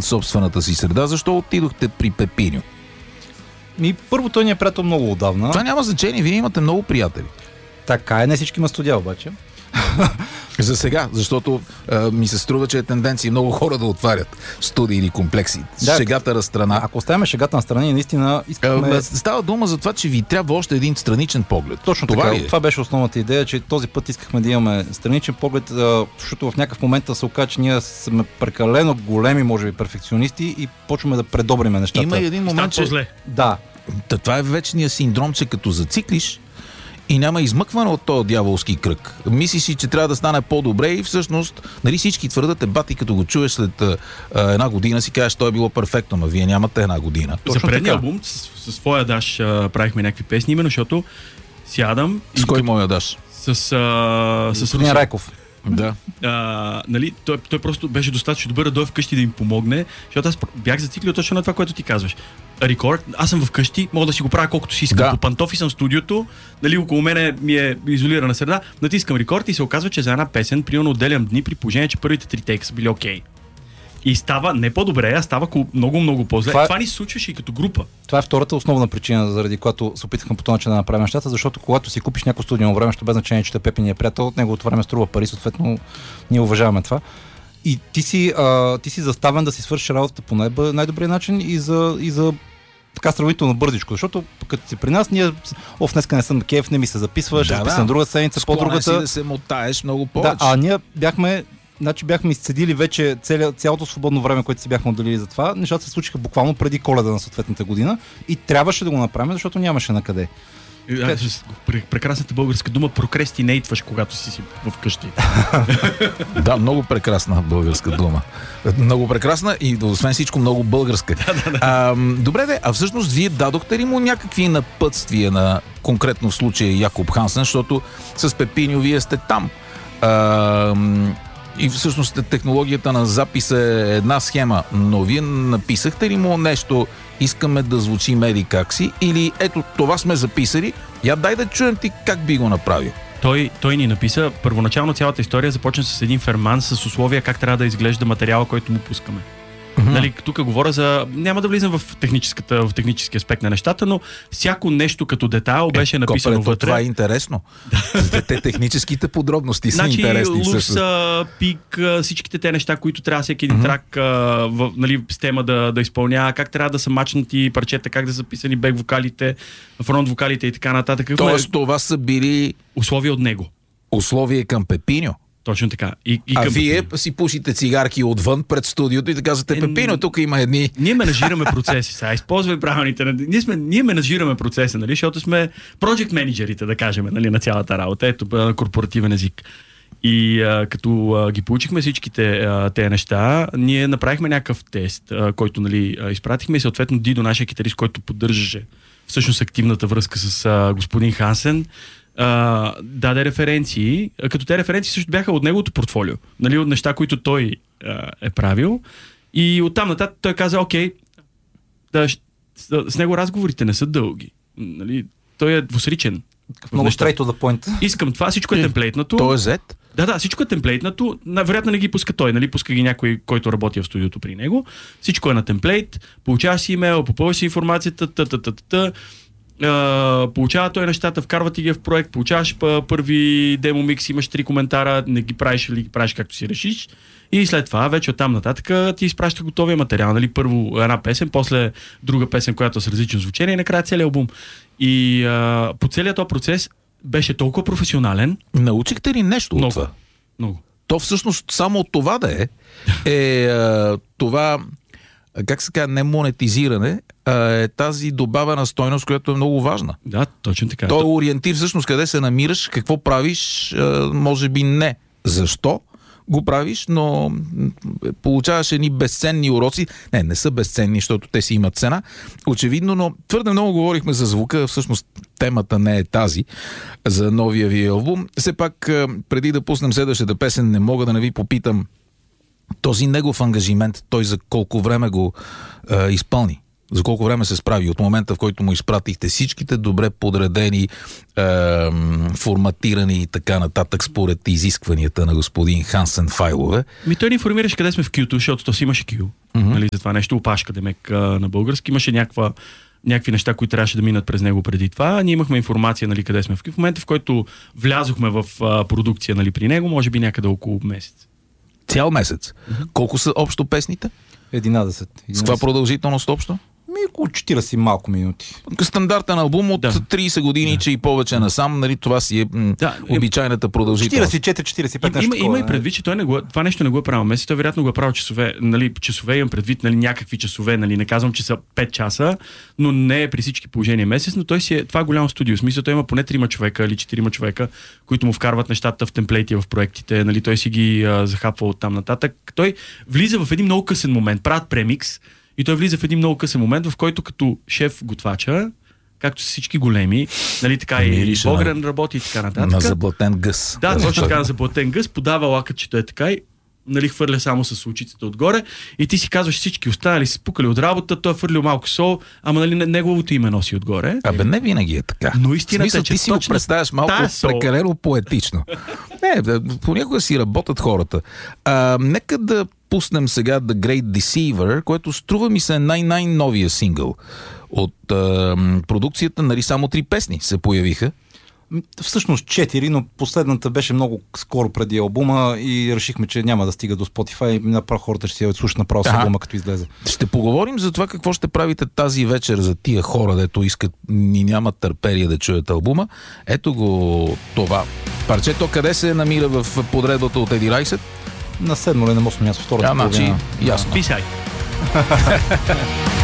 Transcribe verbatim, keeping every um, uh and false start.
извън собствената си среда. Защо отидохте при Пепиньо? Ми, първо, той ни е приятел много отдавна. Това няма значение, вие имате много приятели. Така е, не всички има студия обаче. За сега, защото а, ми се струва, че е тенденция много хора да отварят студии или комплекси. Да, шегата на страна. Ако оставяме шегата на страна, наистина искаме... А, става дума за това, че ви трябва още един страничен поглед. Точно това така. Е? Това беше основната идея, че този път искахме да имаме страничен поглед, защото в някакъв момент се оказа, че ние сме прекалено големи, може би, перфекционисти и почваме да предобриме нещата. Има един момент, че... зле. Да. Та, това е вечния синдром, че като зациклиш и няма измъкване от този дяволски кръг. Мислиш си, че трябва да стане по-добре и всъщност, нали, всички твърдат, е бати, като го чуеш след а, една година, си кажеш, той е било перфектно, но вие нямате една година. За предния албум с, с своя Даш а, правихме някакви песни, именно защото сядам... С кой моя Даш? С... А, с Господин Райков. Да. А, нали, той, той просто беше достатъчно добър да дойде вкъщи да им помогне, защото аз бях зациклил точно на това, което ти казваш. Рекорд, аз съм вкъщи, мога да си го правя колкото си искам. Да. По пантофи съм в студиото, нали, около мене ми е изолирана среда, натискам рекорд и се оказва, че за една песен, примерно отделям дни, при положение, че първите три тейка са били окей. Okay. И става не по-добре, а става много-много по-зле. Това, това, това ни се случваше и като група. Това е втората основна причина, заради която се опитахме по този начин да направим нещата, защото когато си купиш някакво студийно време, ще без значение, че Пепи ни е приятел, от неговото време струва пари, съответно ние уважаваме това. И ти си, а, ти си заставен да си свършиш работата по най- най-добрия начин и за, и за така сравнително бързичко, защото като си при нас, ние, оф, днеска не съм кеф, не ми се записва, ще да, записам да. друга седмица, Склонен по-другата. си да се мотаеш много повече. Да, а ние бяхме, значи бяхме изцедили вече цяло, цялото свободно време, което си бяхме отделили за това. Нещата се случиха буквално преди Коледа на съответната година и трябваше да го направим, защото нямаше на къде. Прекрасната българска дума прокрастинейтваш, когато си си вкъщи. Да, много прекрасна българска дума. Много прекрасна и освен всичко много българска. А, добре де, а всъщност вие дадохте ли му някакви напътствия на конкретно в случая Якоб Хансен, защото с Пепиньо вие сте там. А, и всъщност технологията на запис е една схема, но вие написахте ли му нещо, искаме да звучи меди как си, или ето това сме записали, я дай да чуем ти как би го направил. Той, той ни написа, първоначално цялата история започна с един ферман с условия как трябва да изглежда материала, който му пускаме. Mm-hmm. Нали, тук говоря за... Няма да влизам в, техническата, в технически аспект на нещата, но всяко нещо като детайл беше е, написано копелето, вътре. Това е интересно. Те техническите подробности са значи, интересни. Лупса, пик, всичките те неща, които трябва всеки един mm-hmm. трак в, нали, с тема да, да изпълнява, как трябва да са мачнати парчета, как да са записани бек вокалите, фронт вокалите и така нататък. Тоест е... това са били... условия от него. Условия към Пепиньо. Точно така. И, и а към вие Пепиньо си пушите цигарки отвън пред студиото и да казвате, Пепиньо, тук има едни... Ние менажираме процеси. Сега използвай правилните... Ние, сме, ние менажираме процеса, нали? Защото сме project менеджерите, да кажем, нали? На цялата работа. Ето, на корпоративен език. И а, като а, ги получихме всичките а, тези неща, ние направихме някакъв тест, а, който, нали, а, изпратихме и съответно Дидо, нашия китарист, който поддържаше всъщност активната връзка с а, господин Хансен, Uh, даде референции, като те референции също бяха от неговото портфолио, нали, от неща, които той uh, е правил. И оттам нататък той каза, окей, да, с, с него разговорите не са дълги. Нали, той е двусричен. Много straight to the point. Искам това, всичко е темплейтнато. То е Z? Да, да, всичко е темплейтнато. Вероятно не ги пуска той, нали, пуска ги някой, който работи в студиото при него. Всичко е на темплейт, получаваш си имейл, попълваш си информацията, та-та-та-та. Uh, получава той нещата, вкарва ти ги в проект, получаваш първи демо микс, имаш три коментара, не ги правиш или ги правиш както си решиш и след това вече оттам нататък ти изпраща готовия материал, нали? Първо една песен, после друга песен, която е с различно звучение и накрая целият албум. И uh, по целият този процес беше толкова професионален. Научихте ли нещо много, от това? Много. То всъщност само от това да е, е uh, това, как се казва, не монетизиране, е тази добавена стойност, която е много важна. Да, точно така. Той е ориентир всъщност къде се намираш, какво правиш, може би не. Защо го правиш, но получаваш едни безценни уроци. Не, не са безценни, защото те си имат цена. Очевидно, но твърде много говорихме за звука. Всъщност темата не е тази за новия ви албум. Все пак, преди да пуснем следващата песен, не мога да не ви попитам този негов ангажимент, той за колко време го е, изпълни? За колко време се справи? От момента, в който му изпратихте всичките добре подредени, е, форматирани и така нататък според изискванията на господин Хансен файлове. Ми той ни информираше къде сме в Q-то, защото то си имаше Q. Mm-hmm. Нали, за това нещо опашка, демек на български. Имаше някаква, някакви неща, които трябваше да минат през него преди това. Ние имахме информация, нали, къде сме в Q. В момента, в който влязохме в а, продукция, нали, при него, може би някъде около месец. Цял месец? Mm-hmm. Колко са общо песните? единадесет. единадесет. С каква продължителност общо? Ми около четиридесет малко минути. Стандартен албум от да. тридесет години, да. Че и повече насам, нали, това си е м- да. обичайната продължителност. четиридесет и четири четиридесет и пет Има, нещо има, има и предвид, че той не го, това нещо не го е правил месец, той вероятно го е правил часове, нали, часове имам предвид, нали, някакви часове, нали, не казвам, че са пет часа, но не е при всички положения месец, но той си е, това е голямо студио, в смисъл той има поне трима човека или четирима човека, които му вкарват нещата в темплейти в проектите, нали, той си ги а, захапва от там нататък. Той влиза в един много късен момент, правят премикс и той влиза в един много късен момент, в който като шеф готвача, както са всички големи, нали, така и Богран работи и така нататък. На заблатен гъс. Да, точно така, на заблатен гъс, подава лакътчето е така и, нали, хвърля само с очицата отгоре и ти си казваш, всички останали са спукали от работа, той е фърлил малко сол, ама, нали, неговото име носи отгоре. Абе, не винаги е така. Но истината смисъл, е, че ти си го представяш малко прекалено поетично. Не, понякога си работят хората. А, нека да пуснем сега The Great Deceiver, което струва ми се най-най-новия сингъл от а, продукцията, нали, само три песни се появиха. Всъщност четири, но последната беше много скоро преди албума и решихме, че няма да стига до Spotify и направо хората ще си слушат направо с албума, като излезе. Ще поговорим за това какво ще правите тази вечер за тия хора, дето искат и нямат търпение да чуят албума. Ето го това парчето. Къде се намира в подредбата от единайсет? На седмо или на осмо място, втората половина. Значи, ясно. Писай.